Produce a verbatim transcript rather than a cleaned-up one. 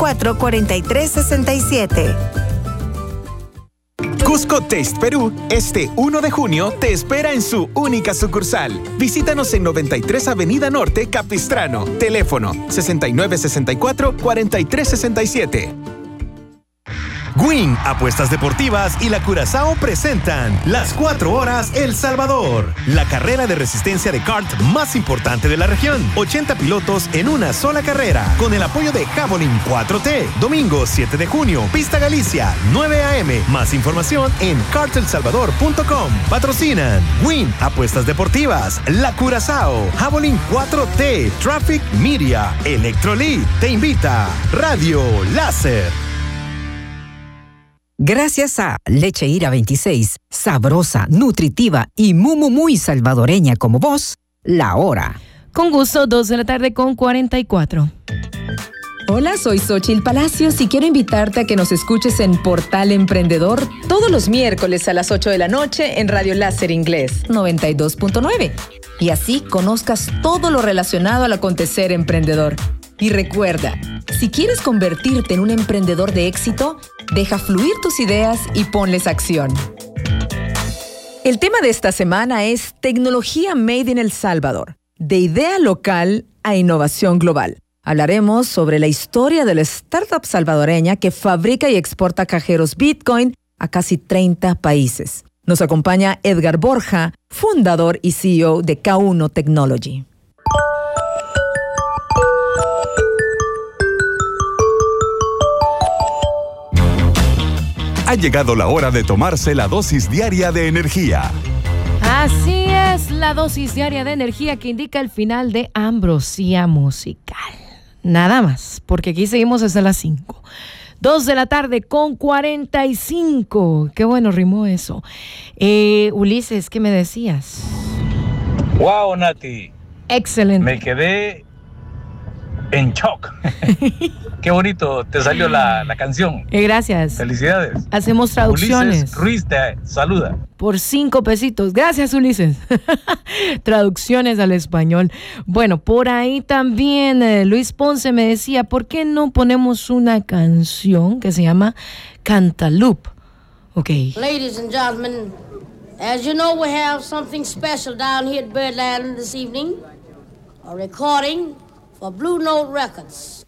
cuatro, cuatro tres seis siete. Cusco Taste Perú, este uno de junio, te espera en su única sucursal. Visítanos en noventa y tres Avenida Norte, Capistrano. Teléfono sesenta y nueve sesenta y cuatro, cuarenta y tres sesenta y siete. Win, Apuestas Deportivas y la Curazao presentan Las Cuatro Horas El Salvador, la carrera de resistencia de kart más importante de la región. ochenta pilotos en una sola carrera, con el apoyo de Javelin cuatro T. Domingo siete de junio, Pista Galicia, nueve a eme. Más información en kart el salvador punto com. Patrocinan Win, Apuestas Deportivas, la Curazao, Javelin cuatro T, Traffic Media, Electrolit. Te invita Radio Láser. Gracias a Leche Ira veintiséis, sabrosa, nutritiva y muy, muy, muy salvadoreña como vos, la hora. Con gusto, dos de la tarde con cuarenta y cuatro. Hola, soy Xochitl Palacios y quiero invitarte a que nos escuches en Portal Emprendedor todos los miércoles a las ocho de la noche en Radio Láser Inglés noventa y dos punto nueve. Y así conozcas todo lo relacionado al acontecer emprendedor. Y recuerda, si quieres convertirte en un emprendedor de éxito, deja fluir tus ideas y ponles acción. El tema de esta semana es Tecnología Made in El Salvador, de idea local a innovación global. Hablaremos sobre la historia de la startup salvadoreña que fabrica y exporta cajeros Bitcoin a casi treinta países. Nos acompaña Edgar Borja, fundador y C E O de K uno Technology. Ha llegado la hora de tomarse la dosis diaria de energía. Así es, la dosis diaria de energía que indica el final de Ambrosía Musical. Nada más, porque aquí seguimos hasta las cinco. Dos de la tarde con cuarenta y cinco. Qué bueno rimó eso. Eh, Ulises, ¿qué me decías? Wow, Nati. Excelente. Me quedé en shock. Qué bonito te salió la, la canción. Eh, gracias. Felicidades. Hacemos traducciones. Ulises Ruiz te saluda. Por cinco pesitos. Gracias, Ulises. Traducciones al español. Bueno, por ahí también eh, Luis Ponce me decía, ¿por qué no ponemos una canción que se llama Cantaloupe? Ok. Ladies and gentlemen, as you know, we have something special down here at Birdland this evening. A recording for Blue Note Records.